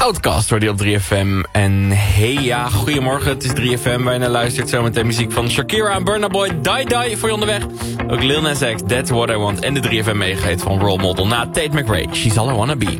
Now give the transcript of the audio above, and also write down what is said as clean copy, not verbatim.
Outcast hoor die op 3FM. En hey ja, goedemorgen, het is 3FM waar je naar luistert. Zometeen muziek van Shakira en Burna Boy, Die Die voor je onderweg. Ook Lil Nas X, That's What I Want en de 3FM meegeet van Role Model na Tate McRae, She's All I Wanna Be.